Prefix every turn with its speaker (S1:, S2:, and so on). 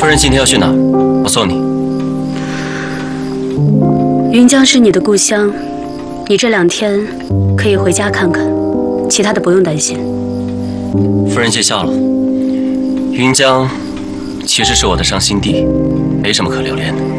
S1: 人今天要去哪儿？我送你。
S2: 云江是你的故乡，你这2天可以回家看看，其他的不用担心。
S1: 夫人见笑了。云江其实是我的伤心地，没什么可留恋的。